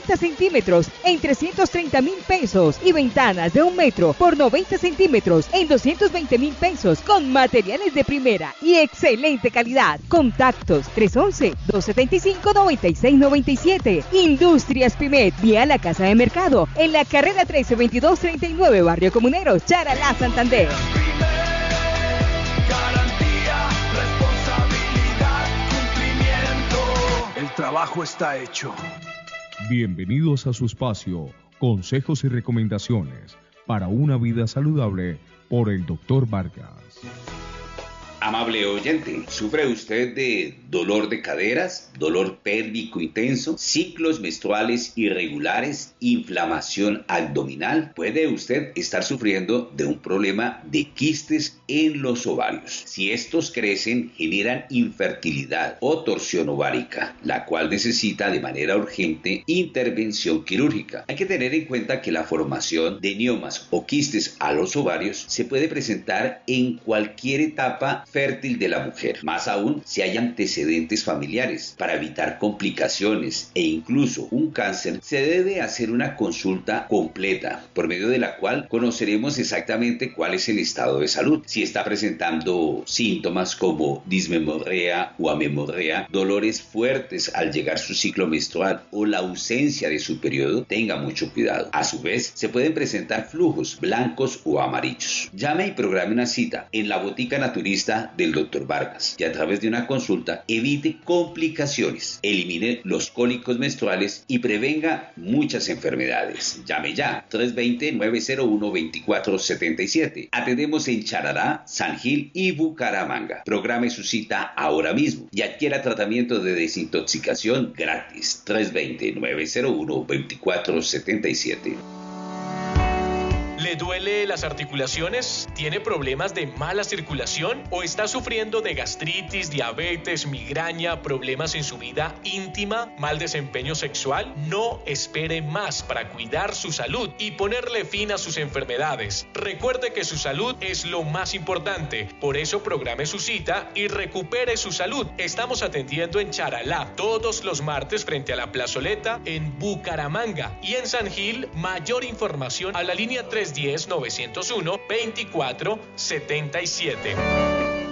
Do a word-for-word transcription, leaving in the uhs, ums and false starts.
centímetros en trescientos treinta mil pesos y ventanas de un metro por noventa centímetros en doscientos veinte mil pesos con materiales de primera y excelente calidad. Contactos tres once, dos setenta y cinco, noventa y seis noventa y siete. Industrias Pimet, vía la Casa de Mercado, en la carrera trece veintidós treinta y nueve, Barrio Comunero, Charalá, Santander. Garantía, responsabilidad, cumplimiento. El trabajo está hecho. Bienvenidos a su espacio, consejos y recomendaciones para una vida saludable por el doctor Vargas. Amable oyente, ¿sufre usted de dolor de caderas, dolor pélvico intenso, ciclos menstruales irregulares, inflamación abdominal? Puede usted estar sufriendo de un problema de quistes en los ovarios. Si estos crecen, generan infertilidad o torsión ovárica, la cual necesita de manera urgente intervención quirúrgica. Hay que tener en cuenta que la formación de miomas o quistes a los ovarios se puede presentar en cualquier etapa fértil de la mujer, más aún si hay antecedentes familiares. Para evitar complicaciones e incluso un cáncer, se debe hacer una consulta completa, por medio de la cual conoceremos exactamente cuál es el estado de salud. Si está presentando síntomas como dismenorrea o amenorrea, dolores fuertes al llegar su ciclo menstrual o la ausencia de su periodo, tenga mucho cuidado. A su vez, se pueden presentar flujos blancos o amarillos. Llame y programe una cita en la Botica Naturista del doctor Vargas y a través de una consulta evite complicaciones, elimine los cólicos menstruales y prevenga muchas enfermedades. Llame ya, tres dos cero, nueve cero uno, dos cuatro siete siete. Atendemos en Charalá, San Gil y Bucaramanga. Programe su cita ahora mismo y adquiera tratamiento de desintoxicación gratis. tres dos cero, nueve cero uno, dos cuatro siete siete. ¿Le duele las articulaciones? ¿Tiene problemas de mala circulación? ¿O está sufriendo de gastritis, diabetes, migraña, problemas en su vida íntima, mal desempeño sexual? No espere más para cuidar su salud y ponerle fin a sus enfermedades. Recuerde que su salud es lo más importante. Por eso programe su cita y recupere su salud. Estamos atendiendo en Charalá todos los martes frente a la plazoleta, en Bucaramanga y en San Gil. Mayor información a la línea tres uno cero, nueve cero uno, dos cuatro siete siete.